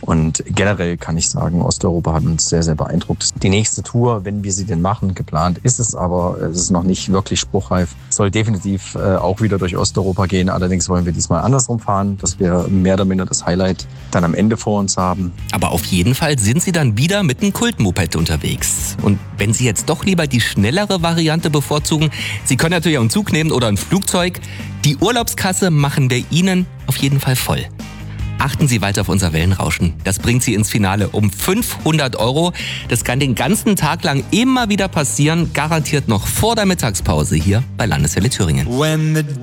Und generell kann ich sagen, Osteuropa hat uns sehr, sehr beeindruckt. Die nächste Tour, wenn wir sie denn machen, geplant ist es, aber es ist noch nicht wirklich spruchreif, soll definitiv auch wieder durch Osteuropa gehen. Allerdings wollen wir diesmal andersrum fahren, dass wir mehr oder minder das Highlight dann am Ende vor uns haben. Aber auf jeden Fall sind Sie dann wieder mit einem Kultmoped unterwegs. Und wenn Sie jetzt doch lieber die schnellere Variante bevorzugen, Sie können natürlich auch einen Zug nehmen oder ein Flugzeug. Die Urlaubskasse machen wir Ihnen auf jeden Fall voll. Achten Sie weiter auf unser Wellenrauschen. Das bringt Sie ins Finale um 500 €. Das kann den ganzen Tag lang immer wieder passieren. Garantiert noch vor der Mittagspause hier bei Landeswelle Thüringen.